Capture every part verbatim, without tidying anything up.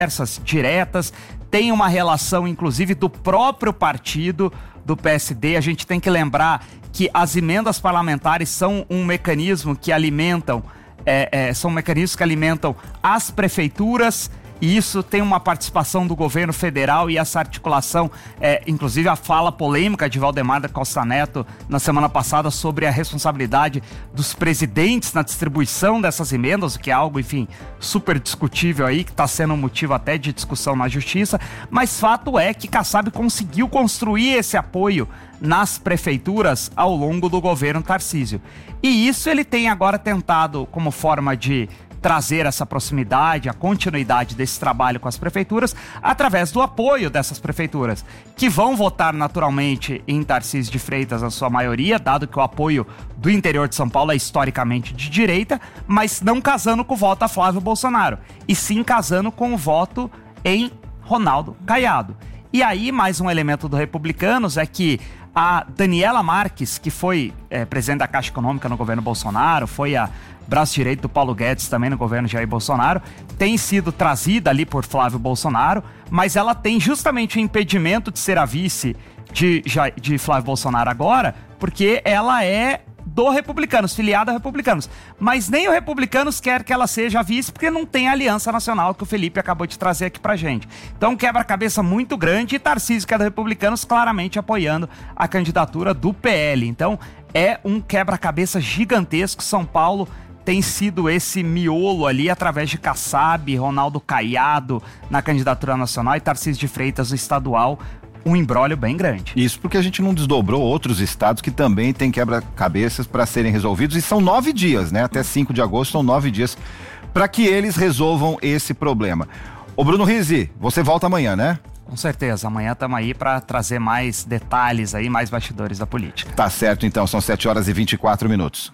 conversas diretas, tem uma relação, inclusive, do próprio partido do P S D. A gente tem que lembrar que as emendas parlamentares são um mecanismo que alimentam, é, é, são mecanismos que alimentam as prefeituras, e isso tem uma participação do governo federal e essa articulação, é, inclusive a fala polêmica de Valdemar da Costa Neto na semana passada sobre a responsabilidade dos presidentes na distribuição dessas emendas, o que é algo, enfim, super discutível aí, que está sendo um motivo até de discussão na justiça, mas fato é que Kassab conseguiu construir esse apoio nas prefeituras ao longo do governo Tarcísio. E isso ele tem agora tentado, como forma de trazer essa proximidade, a continuidade desse trabalho com as prefeituras, através do apoio dessas prefeituras, que vão votar naturalmente em Tarcísio de Freitas, na sua maioria, dado que o apoio do interior de São Paulo é historicamente de direita, mas não casando com o voto a Flávio Bolsonaro, e sim casando com o voto em Ronaldo Caiado. E aí, mais um elemento do Republicanos é que a Daniela Marques, que foi é, presidente da Caixa Econômica no governo Bolsonaro, foi a braço direito do Paulo Guedes também no governo Jair Bolsonaro, tem sido trazida ali por Flávio Bolsonaro, mas ela tem justamente o impedimento de ser a vice de, de Flávio Bolsonaro agora, porque ela é do Republicanos, filiada a Republicanos. Mas nem o Republicanos quer que ela seja a vice, porque não tem aliança nacional, que o Felipe acabou de trazer aqui pra gente. Então, quebra-cabeça muito grande, e Tarcísio, que é do Republicanos, claramente apoiando a candidatura do P L. Então, é um quebra-cabeça gigantesco. São Paulo tem sido esse miolo ali, através de Kassab, Ronaldo Caiado na candidatura nacional e Tarcísio de Freitas no estadual. Um imbróglio bem grande. Isso porque a gente não desdobrou outros estados que também têm quebra-cabeças para serem resolvidos, e são nove dias, né? Até cinco de agosto são nove dias para que eles resolvam esse problema. Ô Bruno Rizzi, você volta amanhã, né? Com certeza, amanhã estamos aí para trazer mais detalhes aí, mais bastidores da política. Tá certo, então, são sete horas e vinte e quatro minutos.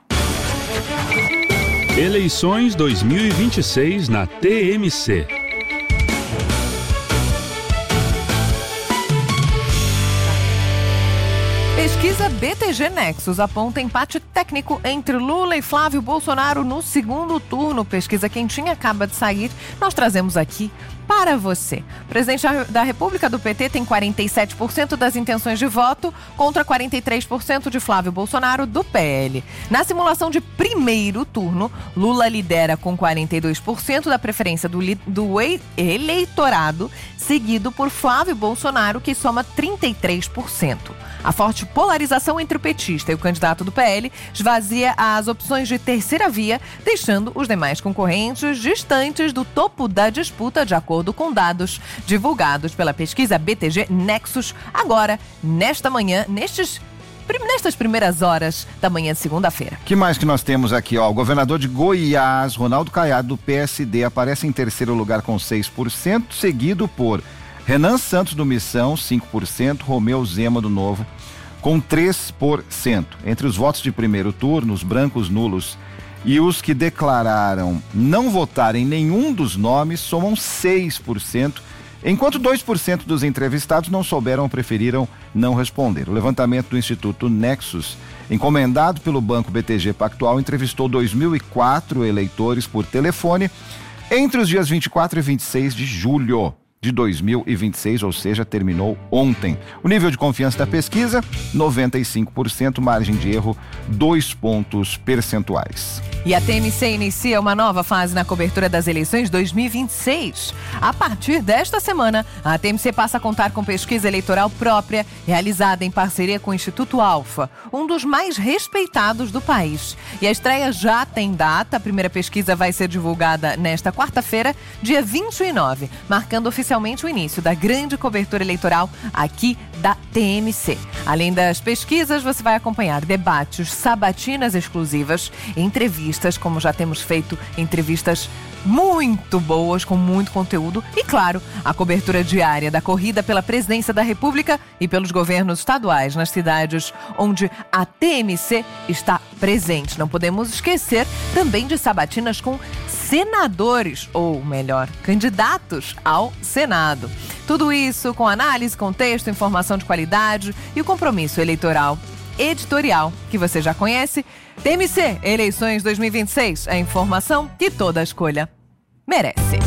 Eleições dois mil e vinte e seis na T M C. Pesquisa B T G Nexus aponta empate técnico entre Lula e Flávio Bolsonaro no segundo turno. Pesquisa quentinha acaba de sair. Nós trazemos aqui para você. O presidente da República do P T tem quarenta e sete por cento das intenções de voto contra quarenta e três por cento de Flávio Bolsonaro do P L. Na simulação de primeiro turno, Lula lidera com quarenta e dois por cento da preferência do, do eleitorado, seguido por Flávio Bolsonaro, que soma trinta e três por cento. A forte polarização entre o petista e o candidato do P L esvazia as opções de terceira via, deixando os demais concorrentes distantes do topo da disputa, de acordo com dados divulgados pela pesquisa B T G Nexus, agora, nesta manhã, nestes nestas primeiras horas da manhã de segunda-feira. Que mais que nós temos aqui, ó? O governador de Goiás, Ronaldo Caiado, do P S D, aparece em terceiro lugar com seis por cento, seguido por Renan Santos do Missão, cinco por cento, Romeu Zema do Novo, com três por cento. Entre os votos de primeiro turno, os brancos nulos e os que declararam não votar em nenhum dos nomes somam seis por cento, enquanto dois por cento dos entrevistados não souberam ou preferiram não responder. O levantamento do Instituto Nexus, encomendado pelo Banco B T G Pactual, entrevistou dois mil e quatro eleitores por telefone entre os dias vinte e quatro e vinte e seis de julho de dois mil e vinte e seis, ou seja, terminou ontem. O nível de confiança da pesquisa, noventa e cinco por cento, margem de erro, dois pontos percentuais. E a T M C inicia uma nova fase na cobertura das eleições dois mil e vinte e seis. A partir desta semana, a T M C passa a contar com pesquisa eleitoral própria, realizada em parceria com o Instituto Alfa, um dos mais respeitados do país. E a estreia já tem data. A primeira pesquisa vai ser divulgada nesta quarta-feira, dia vinte e nove, marcando oficialmente Oficialmente o início da grande cobertura eleitoral aqui da T M C. Além das pesquisas, você vai acompanhar debates, sabatinas exclusivas, entrevistas, como já temos feito, entrevistas muito boas, com muito conteúdo e, claro, a cobertura diária da corrida pela presidência da República e pelos governos estaduais nas cidades onde a T M C está presente. Não podemos esquecer também de sabatinas com senadores, ou melhor, candidatos ao Senado. Tudo isso com análise, contexto, informação de qualidade e o compromisso eleitoral editorial que você já conhece. T M C, Eleições dois mil e vinte e seis, a informação que toda escolha merece.